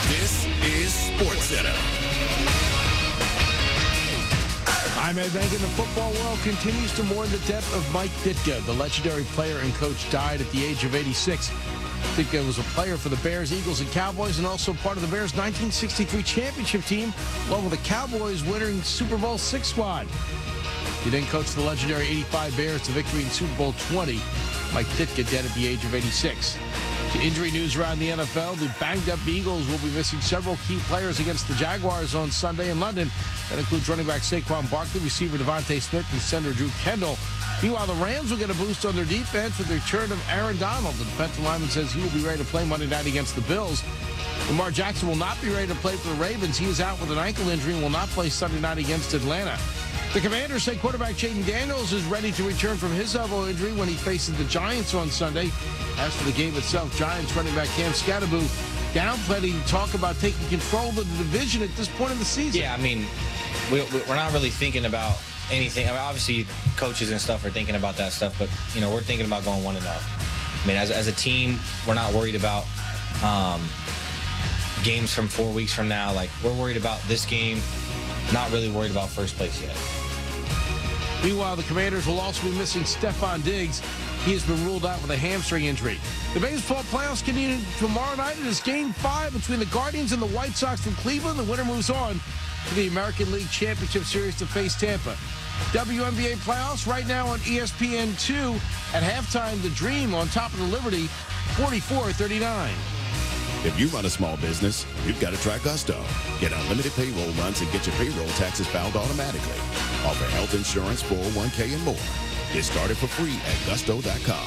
This is SportsCenter. I'm Ed Bank, and the football world continues to mourn the death of Mike Ditka. The legendary player and coach died at the age of 86. Ditka was a player for the Bears, Eagles, and Cowboys, and also part of the Bears' 1963 championship team, along with the Cowboys winning Super Bowl VI squad. He then coached the legendary 85 Bears to victory in Super Bowl 20. Mike Ditka dead at the age of 86. To injury news around the NFL, the banged-up Eagles will be missing several key players against the Jaguars on Sunday in London. That includes running back Saquon Barkley, receiver Devontae Smith, and center Drew Kendall. Meanwhile, the Rams will get a boost on their defense with the return of Aaron Donald. The defensive lineman says he will be ready to play Monday night against the Bills. Lamar Jackson will not be ready to play for the Ravens. He is out with an ankle injury and will not play Sunday night against Atlanta. The Commanders say quarterback Jaden Daniels is ready to return from his elbow injury when he faces the Giants on Sunday. As for the game itself, Giants running back Cam Scatterbo downplaying talk about taking control of the division at this point in the season. Yeah, I mean, we're not really thinking about anything. I mean, obviously, coaches and stuff are thinking about that stuff, but, you know, we're thinking about going 1-0. I mean, as a team, we're not worried about games from 4 weeks from now. Like, we're worried about this game, not really worried about first place yet. Meanwhile, the Commanders will also be missing Stephon Diggs. He has been ruled out with a hamstring injury. The baseball playoffs continue tomorrow night. It is Game 5 between the Guardians and the White Sox from Cleveland. The winner moves on to the American League Championship Series to face Tampa. WNBA playoffs right now on ESPN2. At halftime, the Dream on top of the Liberty, 44-39. If you run a small business, you've got to try Gusto. Get unlimited payroll runs and get your payroll taxes filed automatically. Offer health insurance, 401k, and more. Get started for free at gusto.com.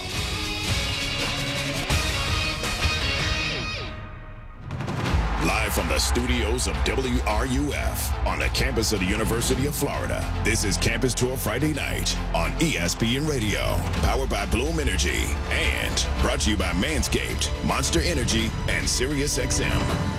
Live from the studios of WRUF on the campus of the University of Florida, this is Campus Tour Friday night on ESPN Radio, powered by Bloom Energy, and brought to you by Manscaped, Monster Energy, and SiriusXM.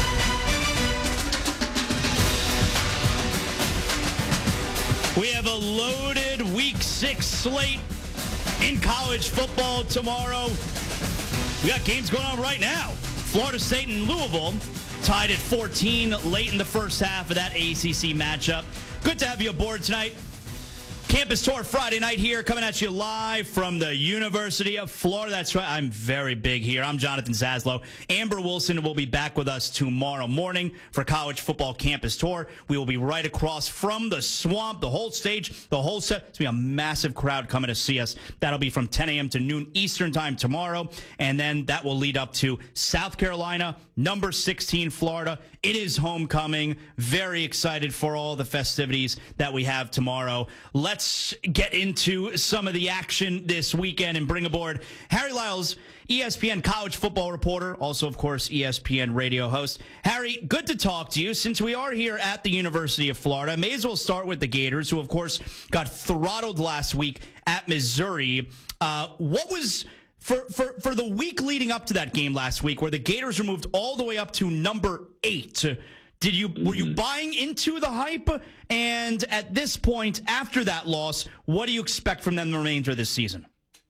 We have a loaded Week 6 slate in college football tomorrow. We got games going on right now. Florida State and Louisville tied at 14 late in the first half of that ACC matchup. Good to have you aboard tonight. Campus Tour Friday night here, coming at you live from the University of Florida. That's right, I'm very big here. I'm Jonathan Zaslow. Amber Wilson will be back with us tomorrow morning for College Football Campus Tour. We will be right across from the Swamp, the whole stage, the whole set. It's going to be a massive crowd coming to see us. That'll be from 10 a.m. to noon Eastern time tomorrow. And then that will lead up to South Carolina, number 16, Florida. It is homecoming. Very excited for all the festivities that we have tomorrow. Let's get into some of the action this weekend and bring aboard Harry Lyles, ESPN college football reporter, also, of course, ESPN radio host. Harry, good to talk to you. Since we are here at the University of Florida, may as well start with the Gators, who, of course, got throttled last week at Missouri. What was... For the week leading up to that game last week, where the Gators were moved all the way up to number 8, were you buying into the hype? And at this point, after that loss, what do you expect from them the remainder of this season?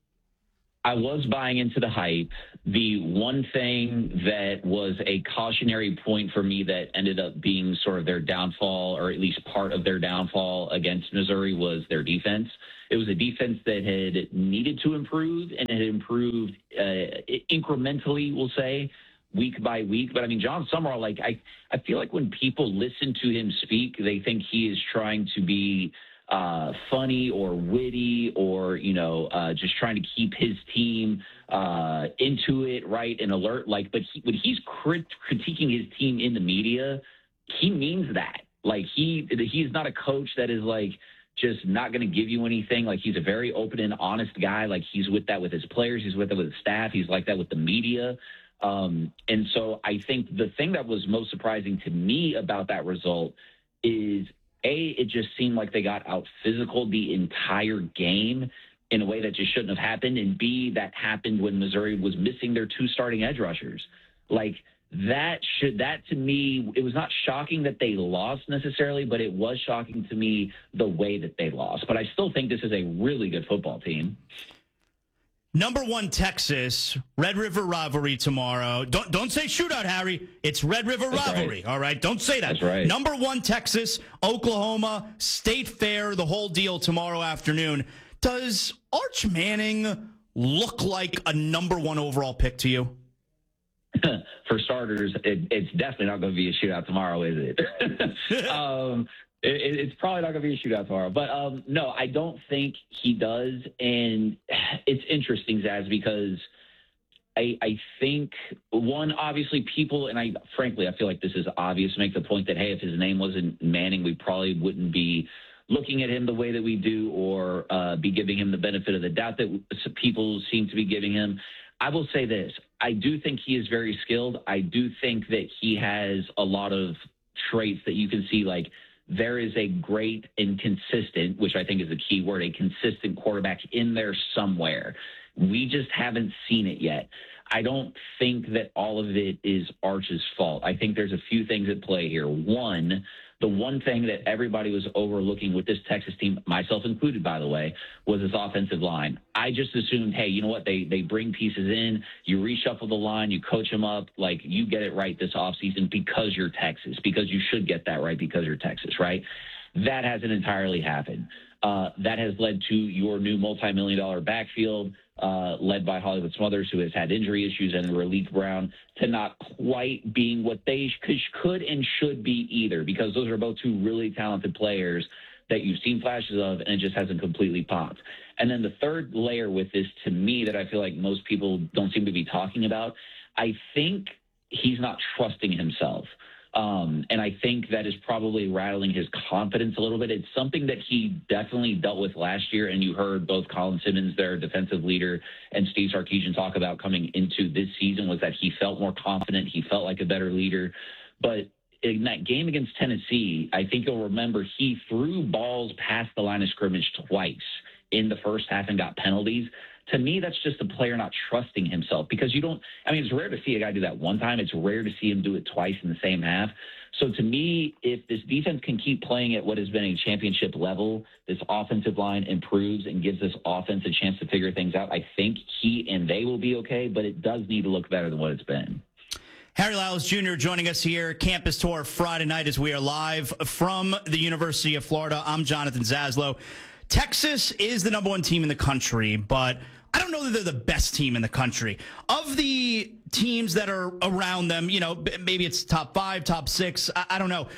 I was buying into the hype. The one thing that was a cautionary point for me that ended up being sort of their downfall, or at least part of their downfall against Missouri, was their defense. It was a defense that had needed to improve, and it had improved incrementally, we'll say, week by week. But, I mean, John Summerall, like, I feel like when people listen to him speak, they think he is trying to be funny or witty or, just trying to keep his team into it, right, and alert. Like, but when he's critiquing his team in the media, he means that. Like, he's not a coach that is, like, just not going to give you anything. Like, he's a very open and honest guy. Like, he's with that with his players. He's with that with his staff. He's like that with the media. And so I think the thing that was most surprising to me about that result is, A, it just seemed like they got out physical the entire game in a way that just shouldn't have happened. And B, that happened when Missouri was missing their 2 starting edge rushers. Like, that to me, it was not shocking that they lost necessarily, but it was shocking to me the way that they lost. But I still think this is a really good football team. Number 1, Texas, Red River rivalry tomorrow. Don't say shootout, Harry. It's Red River rivalry, right. all right? Don't say that. That's right. Number 1, Texas, Oklahoma, State Fair, the whole deal tomorrow afternoon. Does Arch Manning look like a number 1 overall pick to you? For starters, it's definitely not going to be a shootout tomorrow, is it? It's probably not going to be a shootout tomorrow. But, no, I don't think he does. And it's interesting, Zaz, because I think, one, obviously people, and frankly, I feel like this is obvious, make the point that, hey, if his name wasn't Manning, we probably wouldn't be looking at him the way that we do or be giving him the benefit of the doubt that people seem to be giving him. I will say this. I do think he is very skilled. I do think that he has a lot of traits that you can see, like there is a great and consistent, which I think is the key word, a consistent quarterback in there somewhere. We just haven't seen it yet. I don't think that all of it is Arch's fault. I think there's a few things at play here. One, the one thing that everybody was overlooking with this Texas team, myself included, by the way, was this offensive line. I just assumed, hey, you know what? They bring pieces in, you reshuffle the line, you coach them up, like you get it right this offseason because you're Texas, because you should get that right because you're Texas, right? That hasn't entirely happened. That has led to your new multi-million-dollar backfield, led by Hollywood Smothers, who has had injury issues, and Raleek Brown, to not quite being what they could and should be either, because those are both two really talented players that you've seen flashes of, and it just hasn't completely popped. And then the third layer with this, to me, that I feel like most people don't seem to be talking about, I think he's not trusting himself. And I think that is probably rattling his confidence a little bit. It's something that he definitely dealt with last year, and you heard both Colin Simmons, their defensive leader, and Steve Sarkisian talk about coming into this season, was that he felt more confident. He felt like a better leader. But in that game against Tennessee, I think you'll remember he threw balls past the line of scrimmage twice in the first half and got penalties. To me, that's just a player not trusting himself, because it's rare to see a guy do that one time. It's rare to see him do it twice in the same half. So to me, if this defense can keep playing at what has been a championship level, this offensive line improves and gives this offense a chance to figure things out, I think he and they will be okay, but it does need to look better than what it's been. Harry Lyles Jr. joining us here, Campus Tour Friday night, as we are live from the University of Florida. I'm Jonathan Zaslow. Texas is the number 1 team in the country, but I don't know that they're the best team in the country. Of the teams that are around them, maybe it's top 5, top 6, I don't know.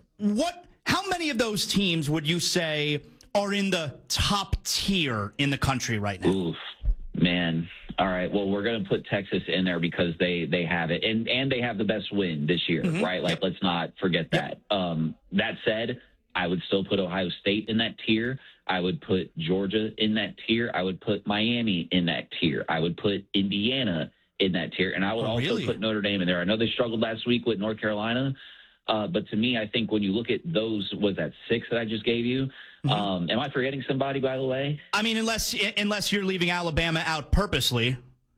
How many of those teams would you say are in the top tier in the country right now? Oof, man. All right. Well, we're going to put Texas in there because they have it, and they have the best win this year, right? Like, let's not forget that. That said, I would still put Ohio State in that tier. I would put Georgia in that tier. I would put Miami in that tier. I would put Indiana in that tier. And I would also put Notre Dame in there. I know they struggled last week with North Carolina. But to me, I think when you look at those, was that 6 that I just gave you? Am I forgetting somebody, by the way? I mean, unless you're leaving Alabama out purposely.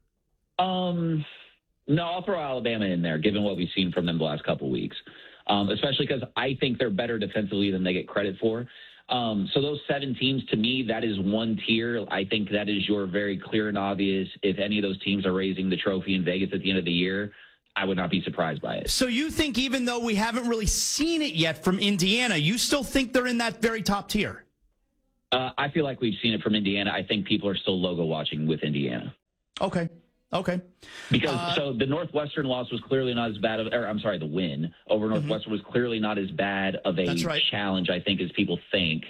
No, I'll throw Alabama in there, given what we've seen from them the last couple of weeks. Especially because I think they're better defensively than they get credit for. So those 7 teams, to me, that is one tier. I think that is your very clear and obvious. If any of those teams are raising the trophy in Vegas at the end of the year, I would not be surprised by it. So you think, even though we haven't really seen it yet from Indiana, you still think they're in that very top tier? I feel like we've seen it from Indiana. I think people are still logo watching with Indiana. Okay. Because so the Northwestern loss was clearly not as bad the win over Northwestern was clearly not as bad of a challenge, I think, as people think.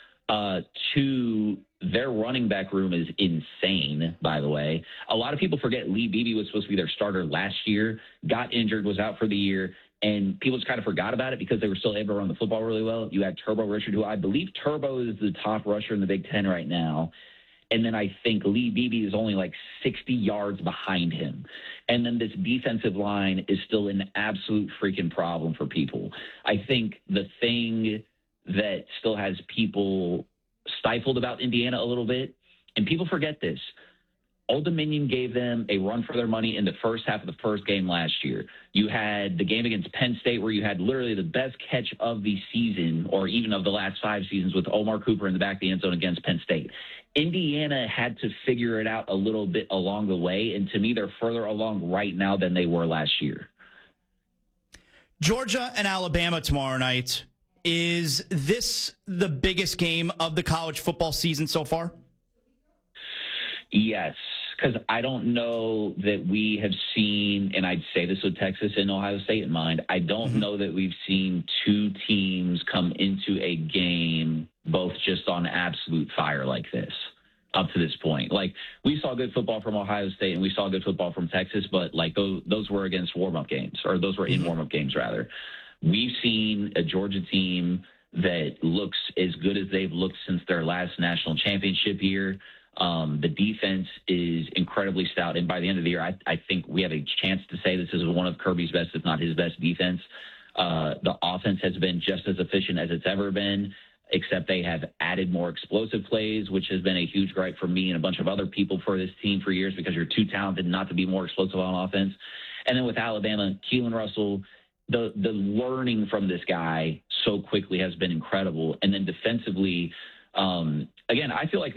To their running back room is insane, by the way. A lot of people forget Lee Beebe was supposed to be their starter last year, got injured, was out for the year, and people just kind of forgot about it because they were still able to run the football really well. You had Turbo Richard, who I believe Turbo is the top rusher in the Big Ten right now. And then I think Lee Beebe is only like 60 yards behind him. And then this defensive line is still an absolute freaking problem for people. I think the thing that still has people stifled about Indiana a little bit, and people forget this, Old Dominion gave them a run for their money in the first half of the first game last year. You had the game against Penn State where you had literally the best catch of the season, or even of the last 5 seasons, with Omar Cooper in the back of the end zone against Penn State. Indiana had to figure it out a little bit along the way, and to me, they're further along right now than they were last year. Georgia and Alabama tomorrow night. Is this the biggest game of the college football season so far? Yes, because I don't know that we have seen, and I'd say this with Texas and Ohio State in mind, I don't know that we've seen two teams come into a game both just on absolute fire like this up to this point. Like, we saw good football from Ohio State and we saw good football from Texas, but like those were against warm-up games, or those were in warm-up games rather. We've seen a Georgia team that looks as good as they've looked since their last national championship year. The defense is incredibly stout, and by the end of the year, I think we have a chance to say this is one of Kirby's best, if not his best, defense. The offense has been just as efficient as it's ever been, except they have added more explosive plays, which has been a huge gripe for me and a bunch of other people for this team for years, because you're too talented not to be more explosive on offense. And then with Alabama, Keelan Russell, the learning from this guy so quickly has been incredible. And then defensively, again, I feel like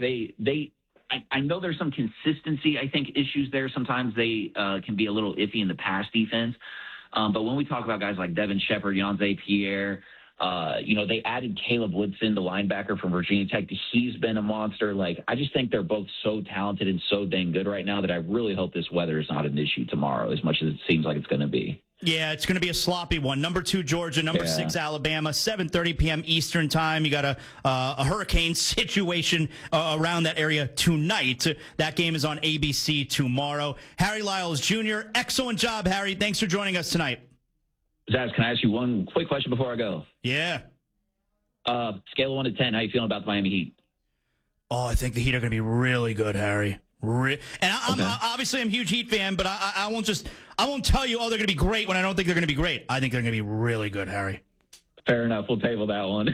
I know there's some consistency, I think, issues there. Sometimes they can be a little iffy in the pass defense. But when we talk about guys like Devin Shepard, Yonze Pierre, they added Caleb Woodson, the linebacker from Virginia Tech. He's been a monster. Like, I just think they're both so talented and so dang good right now that I really hope this weather is not an issue tomorrow, as much as it seems like it's going to be. Yeah, it's going to be a sloppy one. Number 2, Georgia. Number 6, Alabama. 7:30 p.m. Eastern time. You got a hurricane situation around that area tonight. That game is on ABC tomorrow. Harry Lyles Jr., excellent job, Harry. Thanks for joining us tonight. Zaz, can I ask you one quick question before I go? Yeah. Scale of 1 to 10, how you feeling about the Miami Heat? Oh, I think the Heat are going to be really good, Harry. And I'm obviously I'm a huge Heat fan, but I won't tell you, they're going to be great when I don't think they're going to be great. I think they're going to be really good, Harry. Fair enough. We'll table that one.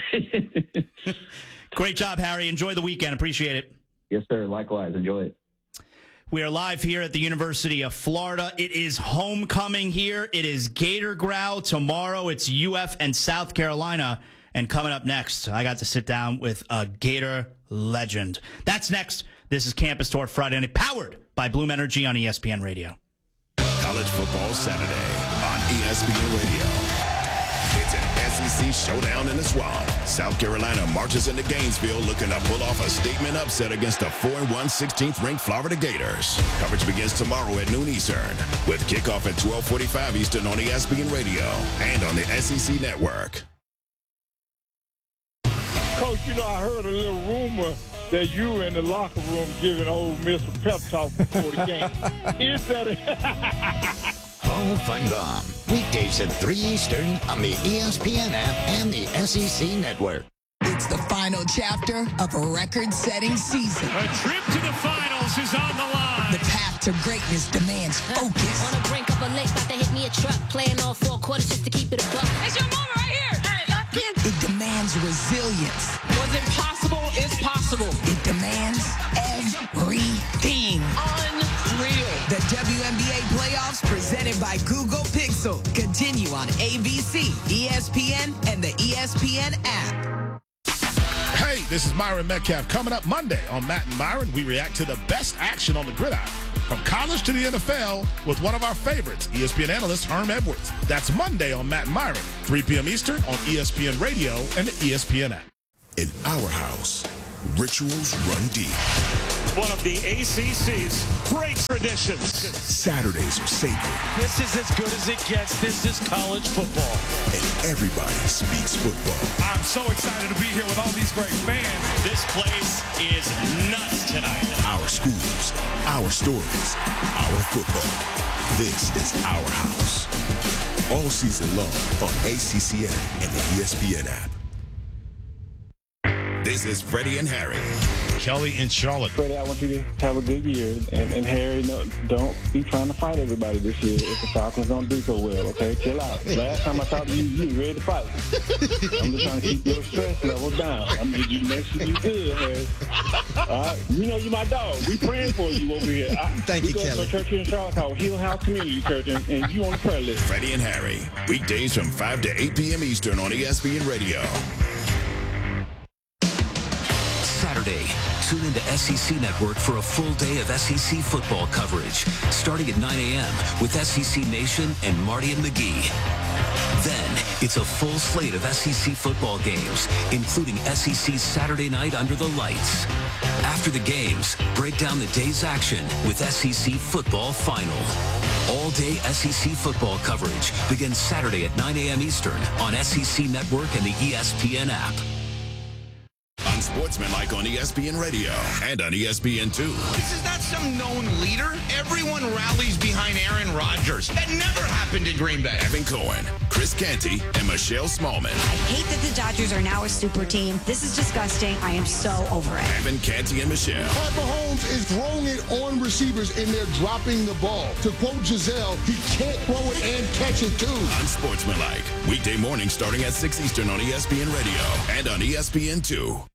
Great job, Harry. Enjoy the weekend. Appreciate it. Yes, sir. Likewise. Enjoy it. We are live here at the University of Florida. It is homecoming here. It is Gator Growl. Tomorrow it's UF and South Carolina. And coming up next, I got to sit down with a Gator legend. That's next. This is Campus Tour Friday night, powered by Bloom Energy on ESPN Radio. College football Saturday on ESPN Radio. It's an SEC showdown in the Swamp. South Carolina marches into Gainesville looking to pull off a statement upset against the 4-1 16th-ranked Florida Gators. Coverage begins tomorrow at noon Eastern, with kickoff at 12:45 Eastern on ESPN Radio and on the SEC Network. Coach, I heard a little rumor that you were in the locker room giving Ole Miss a pep talk before the game. Is that Hall Fun Bomb. Weekdays at 3 Eastern on the ESPN app and the SEC Network. It's the final chapter of a record-setting season. A trip to the finals is on the line. The path to greatness demands focus. On the brink of a lake, about to hit me a truck. Playing all 4 quarters just to keep it a buck. It's your moment right here. Hey, lock in. It demands resilience. What's impossible is possible. It demands everything. Unreal. The WNBA playoffs presented by Google Pixel continue on ABC, ESPN, and the ESPN app. Hey, this is Myron Metcalf. Coming up Monday on Matt and Myron, we react to the best action on the gridiron, from college to the NFL, with one of our favorites, ESPN analyst Herm Edwards. That's Monday on Matt and Myron, 3 p.m. Eastern on ESPN Radio and the ESPN app. In our house, rituals run deep. One of the ACC's great traditions. Saturdays are sacred. This is as good as it gets. This is college football. And everybody speaks football. I'm so excited to be here with all these great fans. This place is nuts tonight. Our schools, our stories, our football. This is our house. All season long on ACCN and the ESPN app. This is Freddie and Harry. Kelly in Charlotte. Freddie, I want you to have a good year. And Harry, no, don't be trying to fight everybody this year if the Falcons don't do so well, okay? Chill out. Last time I talked to you, you were ready to fight. I'm just trying to keep your stress level down. I mean, you make sure you good, Harry. All right? You know you my dog. We praying for you over here. Thank you, Kelly. We go to a church here in Charlotte called Hill House Community Church, and you on the prayer list. Freddie and Harry. Weekdays from 5 to 8 p.m. Eastern on ESPN Radio. Saturday. Tune into SEC Network for a full day of SEC football coverage, starting at 9 a.m. with SEC Nation and Marty and McGee. Then, it's a full slate of SEC football games, including SEC Saturday Night Under the Lights. After the games, break down the day's action with SEC Football Final. All-day SEC football coverage begins Saturday at 9 a.m. Eastern on SEC Network and the ESPN app. Unsportsmanlike on ESPN Radio and on ESPN2. This is not some known leader. Everyone rallies behind Aaron Rodgers. That never happened in Green Bay. Evan Cohen, Chris Canty, and Michelle Smallman. I hate that the Dodgers are now a super team. This is disgusting. I am so over it. Evan Canty and Michelle. Pat Mahomes is throwing it on receivers, and they're dropping the ball. To quote Giselle, he can't throw it and catch it, too. Unsportsmanlike. Weekday morning starting at 6 Eastern on ESPN Radio and on ESPN2.